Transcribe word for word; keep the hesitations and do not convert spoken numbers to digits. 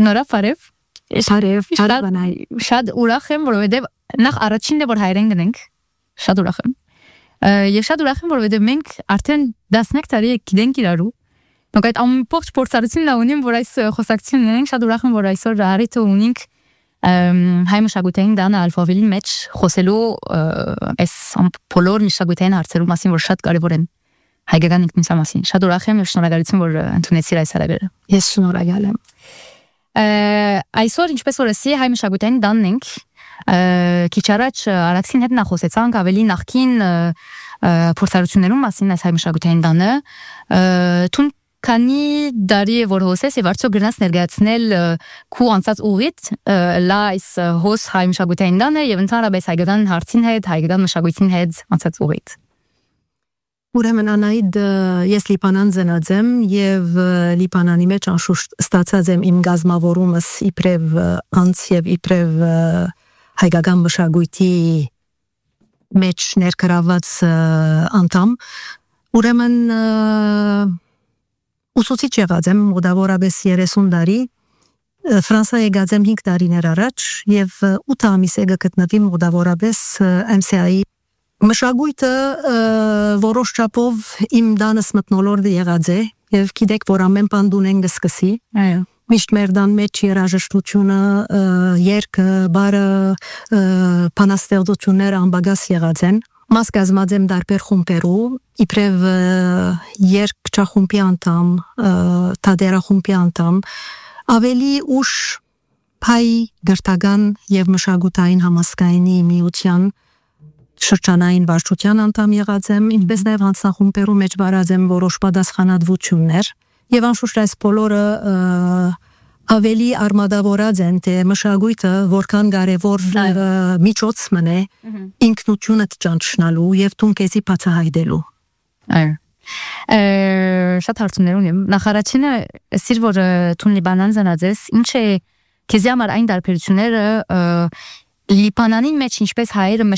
Նորա Ֆարև Շարև, շարավանայ։ Շատ ուրախ եմ, որովհետև նախ առաջինն է որ հայերեն գնենք։ Շատ ուրախ եմ։ Եվ շատ ուրախ եմ, որովհետև մենք արդեն տասնյակ տարի գիտենք իրարու։ Մենք այդ ամբողջ փորձառությունն ունենք, որ այս խոսակցությունն ունենք, շատ ուրախ եմ, որ այսօր առիթը ունենք հայ մշակութային տանը Ալֆավիլի մեջ խոսելու այս բոլոր մշակութային հարցերու մասին, որ շատ կարևոր են հայկական ինքնության մասին։ Շատ ուրախ եմ եւ շնորհակալություն, որ ընդունեցիր այս հարցերը։ Ես շնորհակալ եմ։ Այսօր ինչպես որ ասի հայ մշակութային տանն ենք, քիչ առաջ Արաքսին հետ նախոսեցանք ավելի նախքին փորձառություններում մասին այս հայ մշակութային տանը, թուն քանի դարի որ հոսես եւ արդյոք գնաց ներկայացնել քու անցած ուղիդ լա այս հոս հայ մշակութային տանը եւ ընդհանրապես հայկական հարցին հետ, հայկական մշակույթին հետ անցած ուղիդ։ Ուրեմն Անահիտ, ես Լիբանան ծնած եմ եւ Լիբանանի մեջ անշուշտ ստացած եմ իմ գազմավորումս իբրև անց եւ իբրև հայկական մշակույթի մեջ ներգրաված անդամ։ Ուրեմն ուսուցիչ եղած եմ մոտավորապես երեսուն տարի, Ֆրանսա եկած եմ հինգ տարիներ առաջ եւ ութ ամիս է գտնվի մոտավորապես էմ սի էի Մշակույթը որոշ չափով իմ տանս մթնոլորտը եղած է եւ գիտեք որ ամեն բան դունեն գսկսի Այո միշտ մեր տան մեջ երաժշտությունը երգը բարը բանաստեղծությունները անբագաս եղած են մաս կազմած եմ տարբեր խումբերու իբրև երգչախումբի անդամ թատերախումբի անդամ ավելի ուշ հայ գրթական եւ մշակութային համասկայնի միության շրջանային վարչության անդամ եղած եմ, ինչպես նաև հանձնախումբերու մեջ վարած եմ որոշ պատասխանատվություններ եւ անշուշտ այս բոլորը ավելի արմատավորած են թե մշակույթը որքան կարևոր միջոց մնե ինքնությունը ճանչնալու եւ տուն քեզի բացահայտելու։ Այո։ Շատ հարցումներ ունեմ։ Նախարարինը ասիր որ տուն Լիբանան զանածես, ինչ է քեզի համար այն դարբերությունները Լիբանանի մեջ ինչպես հայերը